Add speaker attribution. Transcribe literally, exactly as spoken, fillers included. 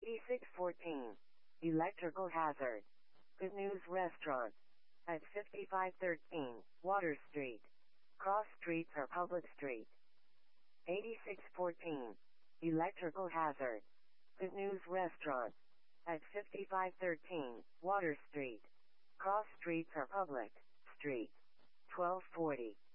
Speaker 1: eighty-six fourteen. Electrical hazard. Good News Restaurant. At fifty-five thirteen, Water Street. Cross streets are public street. eighty-six fourteen. Electrical hazard. Good News Restaurant. At fifty-five thirteen, Water Street. Cross streets are public street. twelve forty.